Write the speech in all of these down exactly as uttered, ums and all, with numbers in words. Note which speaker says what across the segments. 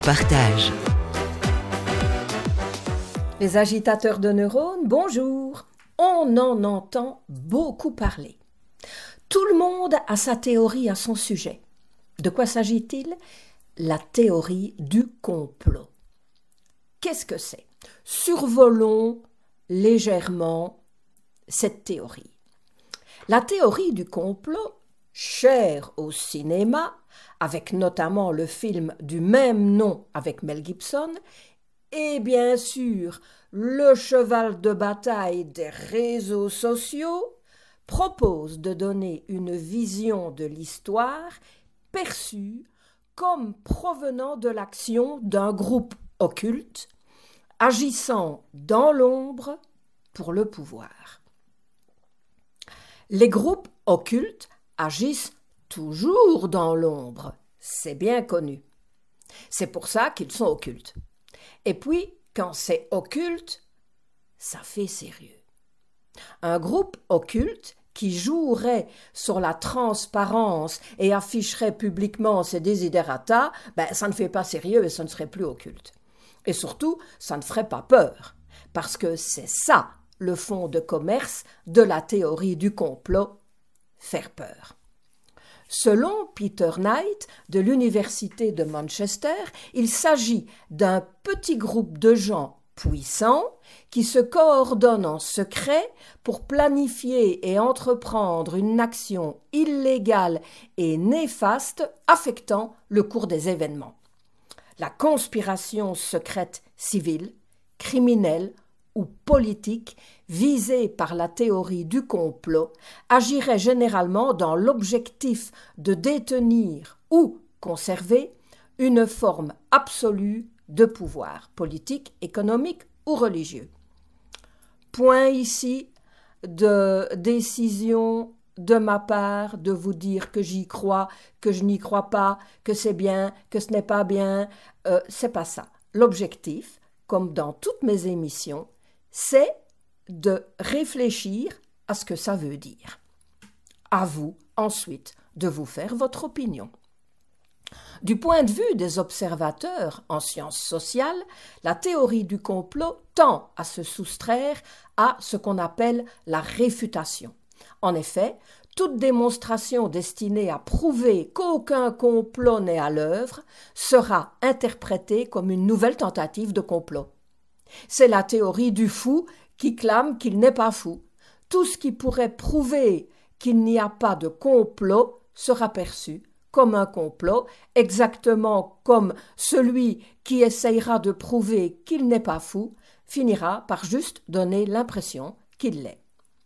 Speaker 1: Partage.
Speaker 2: Les agitateurs de neurones, bonjour. On en entend beaucoup parler. Tout le monde a sa théorie à son sujet. De quoi s'agit-il ? La théorie du complot. Qu'est-ce que c'est ? Survolons légèrement cette théorie. La théorie du complot, chère au cinéma, avec notamment le film du même nom avec Mel Gibson, et bien sûr le cheval de bataille des réseaux sociaux, propose de donner une vision de l'histoire perçue comme provenant de l'action d'un groupe occulte, agissant dans l'ombre pour le pouvoir. Les groupes occultes agissent toujours dans l'ombre, c'est bien connu. C'est pour ça qu'ils sont occultes. Et puis, quand c'est occulte, ça fait sérieux. Un groupe occulte qui jouerait sur la transparence et afficherait publiquement ses desiderata, ben, ça ne fait pas sérieux et ça ne serait plus occulte. Et surtout, ça ne ferait pas peur, parce que c'est ça le fond de commerce de la théorie du complot, faire peur. Selon Peter Knight de l'Université de Manchester, il s'agit d'un petit groupe de gens puissants qui se coordonnent en secret pour planifier et entreprendre une action illégale et néfaste affectant le cours des événements. La conspiration secrète civile, criminelle ou politique visée par la théorie du complot agirait généralement dans l'objectif de détenir ou conserver une forme absolue de pouvoir politique, économique ou religieux. Point ici de décision de ma part de vous dire que j'y crois, que je n'y crois pas, que c'est bien, que ce n'est pas bien. Euh, c'est pas ça. L'objectif, comme dans toutes mes émissions, c'est de réfléchir à ce que ça veut dire. À vous, ensuite, de vous faire votre opinion. Du point de vue des observateurs en sciences sociales, la théorie du complot tend à se soustraire à ce qu'on appelle la réfutation. En effet, toute démonstration destinée à prouver qu'aucun complot n'est à l'œuvre sera interprétée comme une nouvelle tentative de complot. C'est la théorie du fou qui clame qu'il n'est pas fou. Tout ce qui pourrait prouver qu'il n'y a pas de complot sera perçu comme un complot, exactement comme celui qui essayera de prouver qu'il n'est pas fou finira par juste donner l'impression qu'il l'est.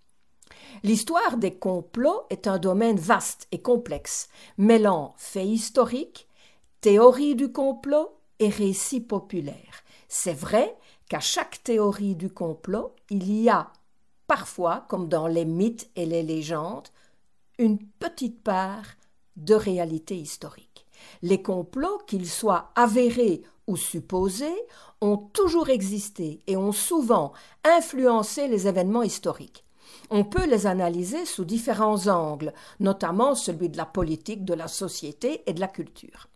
Speaker 2: L'histoire des complots est un domaine vaste et complexe, mêlant faits historiques, théorie du complot et récits populaires. C'est vrai qu'à chaque théorie du complot, il y a parfois, comme dans les mythes et les légendes, une petite part de réalité historique. Les complots, qu'ils soient avérés ou supposés, ont toujours existé et ont souvent influencé les événements historiques. On peut les analyser sous différents angles, notamment celui de la politique, de la société et de la culture.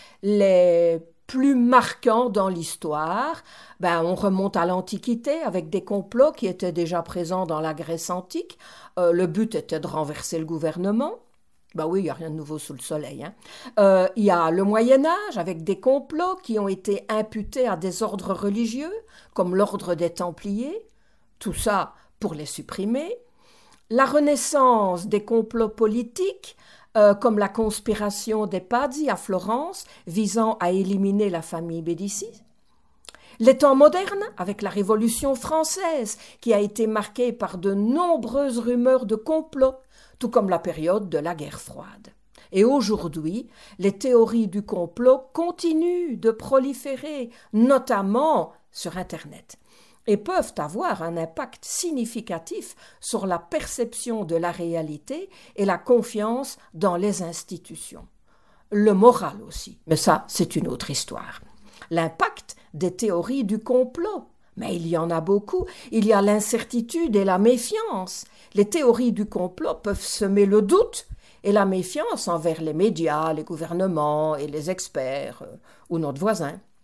Speaker 2: Les plus marquants dans l'histoire, ben on remonte à l'Antiquité avec des complots qui étaient déjà présents dans la Grèce antique. Euh, le but était de renverser le gouvernement. Ben oui, il n'y a rien de nouveau sous le soleil. Hein. Euh, il y a le Moyen-Âge avec des complots qui ont été imputés à des ordres religieux, comme l'ordre des Templiers. Tout ça pour les supprimer. La renaissance des complots politiques, Euh, comme la conspiration des Pazzi à Florence, visant à éliminer la famille Médicis. Les temps modernes, avec la Révolution française, qui a été marquée par de nombreuses rumeurs de complot, tout comme la période de la guerre froide. Et aujourd'hui, les théories du complot continuent de proliférer, notamment sur Internet, et peuvent avoir un impact significatif sur la perception de la réalité et la confiance dans les institutions. Le moral aussi, mais ça, c'est une autre histoire. L'impact des théories du complot, mais il y en a beaucoup. Il y a l'incertitude et la méfiance. Les théories du complot peuvent semer le doute et la méfiance envers les médias, les gouvernements et les experts, euh, ou notre voisin.